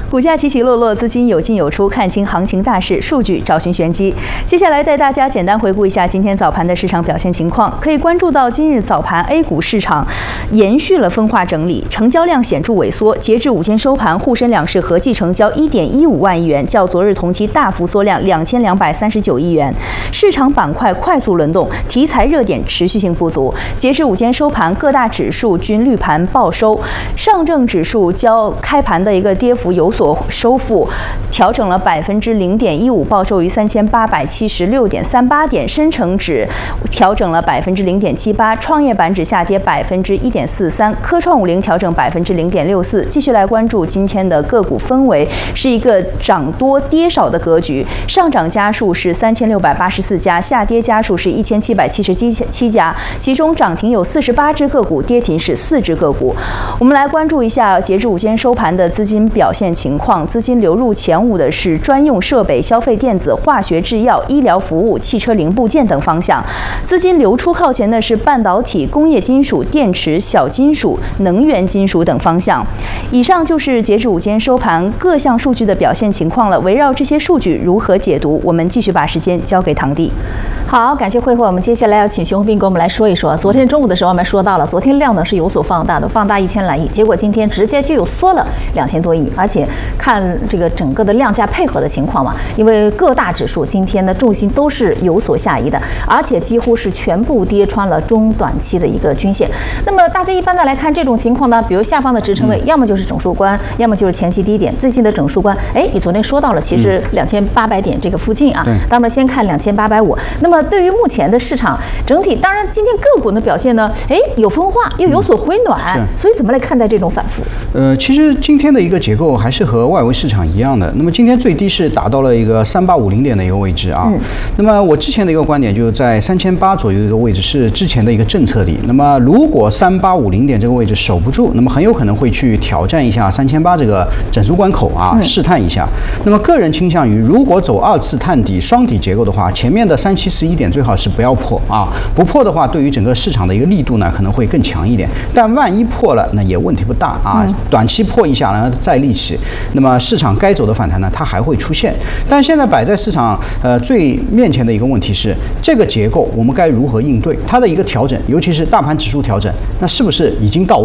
股价起起落落，资金有进有出，看清行情大势，数据找寻玄机。接下来带大家简单回顾一下今天早盘的市场表现情况。可以关注到今日早盘 A 股市场延续了分化整理，成交量显著萎缩。截至午间收盘，沪深两市合计成交1.15万亿元，较昨日同期大幅缩量2239亿元。市场板块快速轮动，题材热点持续性不足。截至午间收盘，各大指数均绿盘报收，上证指数较开盘的一个跌幅有所收复，调整了0.15%，报收于3876.38点；深成指调整了0.78%，创业板指下跌1.43%，科创50调整0.64%。继续来关注今天的个股氛围，是一个涨多跌少的格局，上涨家数是3684家，下跌家数是1777家，其中涨停有48只个股，跌停是4只个股。我们来关注一下截至午间收盘的资金表现情况。资金流入前5的是专用设备、消费电子、化学制药、医疗服务、汽车零部件等方向。资金流出靠前的是半导体、工业金属、电池、小金属、能源金属等方向。以上就是截至午间收盘各项数据的表现情况了。围绕这些数据如何解读，我们继续把时间交给唐弟。 好，感谢慧慧。我们接下来要请熊斌给我们来说一说。昨天中午的时候我们说到了，昨天量呢是有所放大的，放大1000来亿，结果今天直接就有缩了2000多亿，而且看这个整个的量价配合的情况嘛，因为各大指数今天的重心都是有所下移的，而且几乎是全部跌穿了中短期的一个均线。那么大家一般的来看这种情况呢，比如下方的支撑位，要么就是整数关，要么就是前期低点。最近的整数关，你昨天说到了，其实2800点这个附近啊。当然先看2850。那么对于目前的市场整体，当然今天个股的表现呢，有分化又有所回暖，所以怎么来看待这种反复？ 其实今天的一个结构还是和外围市场一样的。那么今天最低是达到了一个3850点的一个位置啊。那么我之前的一个观点就是在3800左右一个位置是之前的一个政策底。那么如果3850点这个位置守不住，那么很有可能会去挑战一下3800这个整数关口啊，试探一下。那么个人倾向于，如果走2次探底双底结构的话，前面的3711点最好是不要破啊，不破的话，对于整个市场的一个力度呢可能会更强一点。但万一破了，那也问题不大啊，短期破一下呢再立起，那么市场该走的反弹呢它还会出现。但现在摆在市场最面前的一个问题是，这个结构我们该如何应对它的一个调整，尤其是大盘指数调整，那是不是已经到位？